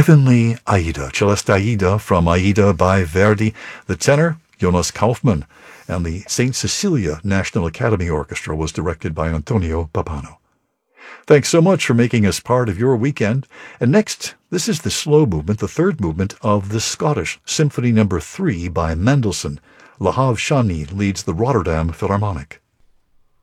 Heavenly Aida, Celeste Aida from Aida by Verdi, the tenor, Jonas Kaufmann, and the St. Cecilia National Academy Orchestra was directed by Antonio Pappano. Thanks so much for making us part of your weekend. And next, this is the slow movement, the third movement of the Scottish Symphony No. 3 by Mendelssohn. Lahav Shani leads the Rotterdam Philharmonic.